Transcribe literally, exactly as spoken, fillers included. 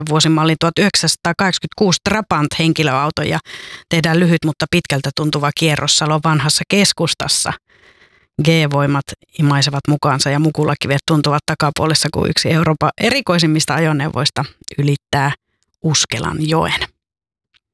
vuosimallin tuhatyhdeksänsataakahdeksankymmentäkuusi Trabant-henkilöauto ja tehdään lyhyt, mutta pitkältä tuntuva kierros Salon vanhassa keskustassa. G-voimat imaisevat mukaansa ja mukulakivet tuntuvat takapuolessa, kun yksi Euroopan erikoisimmista ajoneuvoista ylittää Uskelan joen.